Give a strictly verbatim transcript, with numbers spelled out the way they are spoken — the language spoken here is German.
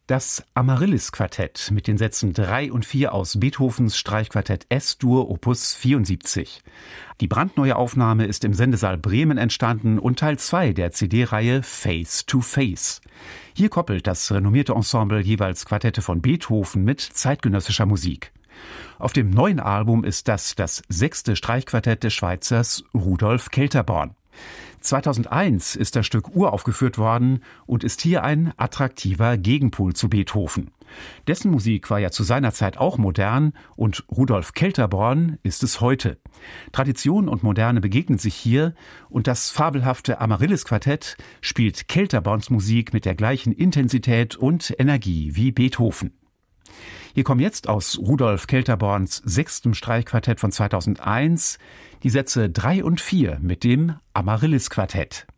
Das Amaryllis-Quartett mit den Sätzen drei und vier aus Beethovens Streichquartett S-Dur Opus vierundsiebzig. Die brandneue Aufnahme ist im Sendesaal Bremen entstanden und Teil zwei der C D-Reihe Face to Face. Hier koppelt das renommierte Ensemble jeweils Quartette von Beethoven mit zeitgenössischer Musik. Auf dem neuen Album ist das das sechste Streichquartett des Schweizers Rudolf Kelterborn. zweitausendeins ist das Stück uraufgeführt worden und ist hier ein attraktiver Gegenpol zu Beethoven. Dessen Musik war ja zu seiner Zeit auch modern und Rudolf Kelterborn ist es heute. Tradition und Moderne begegnen sich hier und das fabelhafte Amaryllis-Quartett spielt Kelterborns Musik mit der gleichen Intensität und Energie wie Beethoven. Hier kommen jetzt aus Rudolf Kelterborns sechstem Streichquartett von zweitausendeins die Sätze drei und vier mit dem Amaryllis-Quartett.